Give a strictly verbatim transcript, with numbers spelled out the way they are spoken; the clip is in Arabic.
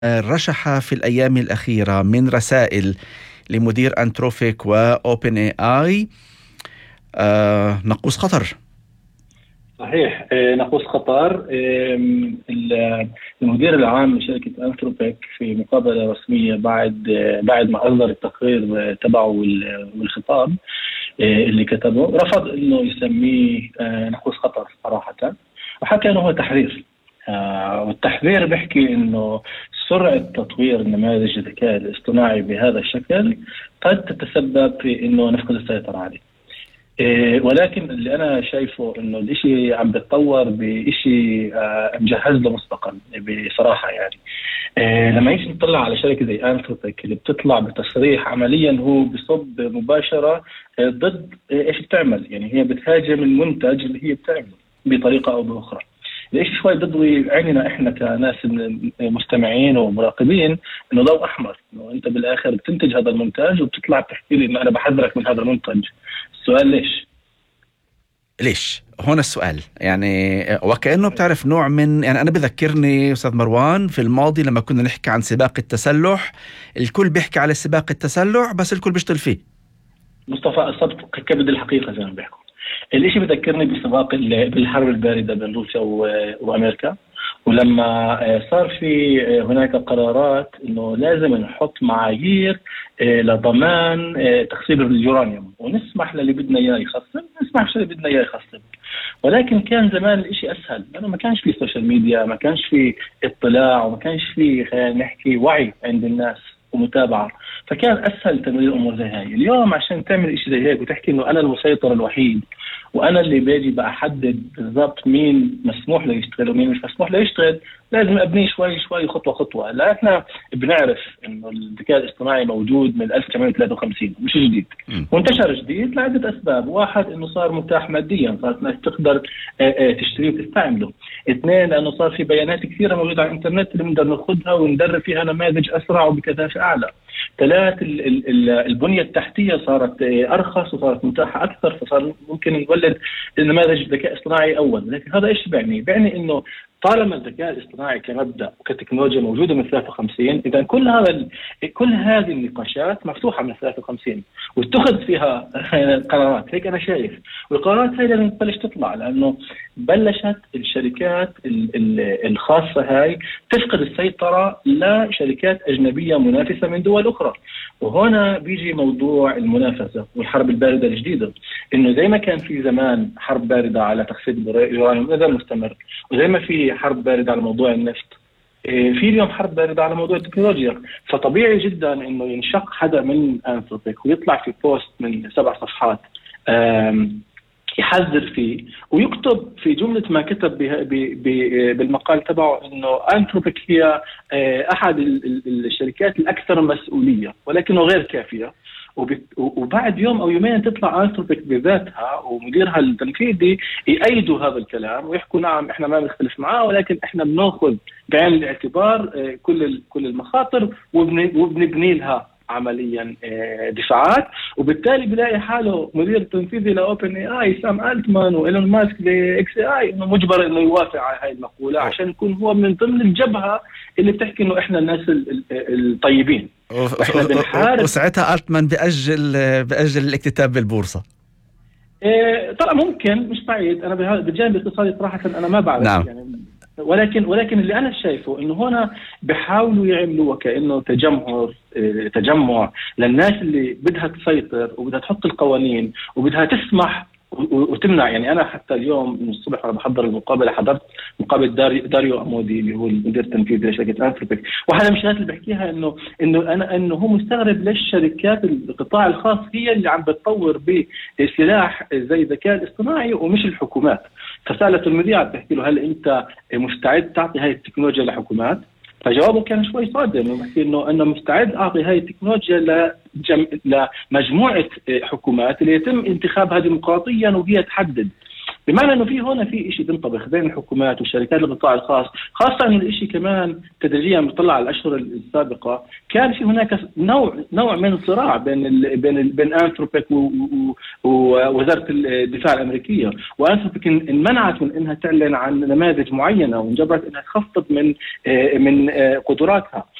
رشح في الأيام الأخيرة من رسائل لمدير أنتروبيك وأوبن اي آي آه نقوص خطر. صحيح، نقوص خطر. المدير العام لشركة أنتروبيك في مقابلة رسمية بعد بعد ما أصدر التقرير تبعه والخطاب اللي كتبه، رفض إنه يسميه نقوص خطر صراحة، وحكى إنه هو تحذير. والتحذير بيحكي إنه سرعة تطوير نماذج الذكاء الاصطناعي بهذا الشكل قد تتسبب في إنه نفقد السيطرة عليه. ولكن اللي أنا شايفه إنه الإشي عم بتطور بإشي مجهز له مسبقا بصراحة. يعني لما يجي نطلع على شركة زي أنتروبيك اللي بتطلع بتصريح عمليا هو بصب مباشرة ضد إيش بتعمل، يعني هي بتهاجم المنتج اللي هي بتعمله بطريقة أو بأخرى. ليش شوي بضوي عيننا إحنا كناس مستمعين ومراقبين إنه ضوء أحمر، إنه أنت بالآخر بتنتج هذا المنتج وبتطلع بتحكي لي إنه أنا بحذرك من هذا المنتج. السؤال ليش؟ ليش؟ هنا السؤال. يعني وكأنه بتعرف نوع من، يعني أنا بذكرني أستاذ مروان في الماضي لما كنا نحكي عن سباق التسلح، الكل بيحكي على سباق التسلح بس الكل بيشتغل فيه. مصطفى الصدق كبد الحقيقة زي ما بيحكوا. الاشي بذكرني بسباق بالحرب الباردة بين روسيا وأمريكا، ولما صار في هناك قرارات انه لازم نحط معايير لضمان تخصيب اليورانيوم، ونسمح للي بدنا اياه يخصب، نسمح للي بدنا اياه يخصب. ولكن كان زمان الاشي اسهل لانه ما كانش في سوشيال ميديا، ما كانش في اطلاع، وما كانش في خلينا نحكي وعي عند الناس ومتابعة، فكان أسهل تمرير أمور زي هاي. اليوم عشان تعمل إشي زي هيك وتحكي إنه أنا المسيطر الوحيد وأنا اللي باجي بأحدد بالضبط مين مسموح له يشتغل ومين مش مسموح له يشتغل، لازم أبني شوي شوي خطوة خطوة. لا إحنا بنعرف إنه الذكاء الاصطناعي موجود من ألف وتسعمائة وثلاثة وخمسين، مش جديد، وانتشر جديد لعدة أسباب. واحد إنه صار متاح ماديا، صارت الناس تقدر تشتريه وتستعمله. اثنين لأنه صار في بيانات كثيرة موجودة على الإنترنت اللي بنقدر ناخذها وندرب فيها نماذج أسرع وبكثافة أعلى. ثلاث، البنية التحتية صارت أرخص وصارت متاحة أكثر، فصار ممكن نولد نماذج ذكاء اصطناعي أول. لكن هذا إيش بيعني؟ بيعني إنه طالما الذكاء الاصطناعي كمبدأ وكتكنولوجيا موجودة من ثلاثة وخمسين، إذا كل هذا كل هذه النقاشات مفتوحة من ثلاثة وخمسين واتخذ فيها قرارات. هيك أنا شايف، والقرارات هاي لازم تبلش تطلع، لأنه بلشت الشركات الخاصة هاي تفقد السيطرة لشركات أجنبية منافسة من دول أخرى. وهنا بيجي موضوع المنافسة والحرب الباردة الجديدة، إنه زي ما كان في زمان حرب باردة على تخفيض اليورانيوم هذا مستمر، وزي ما في حرب باردة على موضوع النفط في اليوم حرب باردة على موضوع التكنولوجيا. فطبيعي جدا إنه ينشق حدا من أنتروبيك ويطلع في بوست من سبع صفحات يحذر فيه ويكتب في جملة ما كتب بالمقال تبعه إنه أنتروبيك هي أحد الشركات الأكثر مسؤولية ولكنه غير كافية. وبعد يوم أو يومين تطلع أنتروبيك بذاتها ومديرها التنفيذي يأيدوا هذا الكلام ويحكوا نعم إحنا ما بنختلف معاه، ولكن إحنا بنأخذ بعين الاعتبار كل كل المخاطر وبنبني لها عمليا دفاعات. وبالتالي بلاقي حاله مدير التنفيذي لأوبن اي آي سام ألتمان وإيلون ماسك لإكس اي آي إنه مجبر إنه يوافق على هاي المقولة عشان يكون هو من ضمن الجبهة اللي بتحكي إنه إحنا الناس الطيبين. وإحنا بنحارب. وساعتها ألتمان بأجل بأجل الاكتتاب بالبورصة. إيه طبعا ممكن، مش بعيد. أنا بالجانب الاقتصادي صراحة أنا ما بعرف. نعم. يعني ولكن ولكن اللي أنا شايفه إنه هنا بيحاولوا يعملوا وكأنه تجمهر تجمع للناس اللي بدها تسيطر وبدها تحط القوانين وبدها تسمح وتمنع. يعني أنا حتى اليوم من الصبح وأنا بحضر المقابلة حضرت مقابلة داري داريو أمودي اللي هو المدير التنفيذي لشركة أنتروبيك، واحدة من الشغلات اللي بحكيها إنه إنه أنا إنه هو مستغرب ليش شركات القطاع الخاص هي اللي عم بتطور بسلاح زي الذكاء الاصطناعي ومش الحكومات. فسألت المذيعة بتحكي له هل أنت مستعد تعطي هاي التكنولوجيا لحكومات؟ فجوابه كان شوي صادم، وبحكي إنه أنا مستعد أعطي هاي التكنولوجيا لجم... لمجموعة حكومات اللي يتم انتخابها ديمقراطيا وهي تحدد. بمعنى انه في هون في شيء بينطبخ بين الحكومات وشركات القطاع الخاص، خاصه انه الشيء كمان تدريجيا بنطلع على الاشهر السابقه كان في هناك نوع نوع من الصراع بين ال بين ال بين انثروبيك ووزاره الدفاع الامريكيه، وانثروبيك انمنعت من انها تعلن عن نماذج معينه وانجبرت انها تخفض من من قدراتها.